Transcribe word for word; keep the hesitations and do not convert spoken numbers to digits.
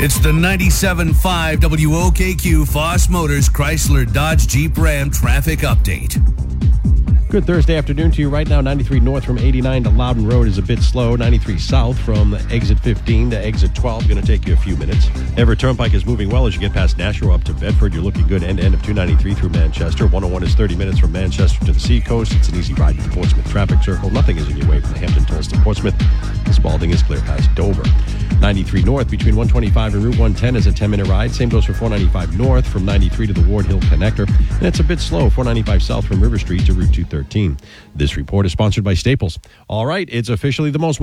It's the ninety-seven point five W O K Q Foss Motors Chrysler Dodge Jeep Ram traffic update. Good Thursday afternoon to you. Right now, ninety-three north from eighty-nine to Loudon Road is a bit slow. ninety-three south from exit fifteen to exit twelve, going to take you a few minutes. Everett Turnpike is moving well as you get past Nashua up to Bedford. You're looking good end to end of two ninety-three through Manchester. one oh one is thirty minutes from Manchester to the Seacoast. It's an easy ride to the Portsmouth traffic circle. Nothing is in your way from the Hampton Tolls to Portsmouth. Spalding is clear past Dover. ninety-three north between one twenty-five and Route one ten is a ten-minute ride. Same goes for four ninety-five north from ninety-three to the Ward Hill Connector. And it's a bit slow, four ninety-five south from River Street to Route two thirteen. This report is sponsored by Staples. All right, it's officially the most